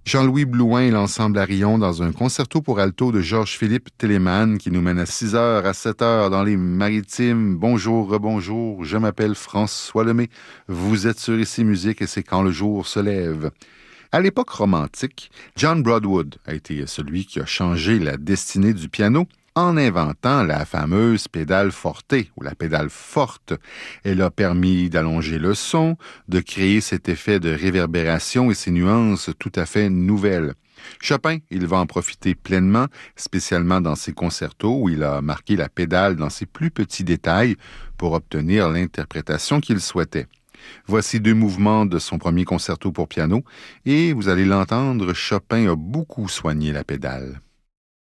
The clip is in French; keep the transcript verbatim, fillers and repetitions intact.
Jean-Louis Blouin et l'ensemble Arion dans un concerto pour alto de Georges-Philippe Telemann qui nous mène à six heures à sept heures dans les Maritimes. Bonjour, rebonjour, je m'appelle François Lemay. Vous êtes sur Ici Musique et c'est quand le jour se lève. À l'époque romantique, John Broadwood a été celui qui a changé la destinée du piano en inventant la fameuse pédale forte ou la pédale forte. Elle a permis d'allonger le son, de créer cet effet de réverbération et ces nuances tout à fait nouvelles. Chopin, il va en profiter pleinement, spécialement dans ses concertos où il a marqué la pédale dans ses plus petits détails pour obtenir l'interprétation qu'il souhaitait. Voici deux mouvements de son premier concerto pour piano et vous allez l'entendre, Chopin a beaucoup soigné la pédale.